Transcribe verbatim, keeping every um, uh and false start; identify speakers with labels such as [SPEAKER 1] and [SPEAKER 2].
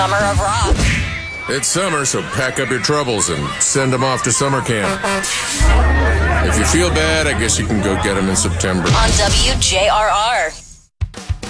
[SPEAKER 1] Summer of Rock.
[SPEAKER 2] It's summer, so pack up your troubles and send them off to summer camp. If you feel bad, I guess you can go get them in September.
[SPEAKER 1] On W J R R.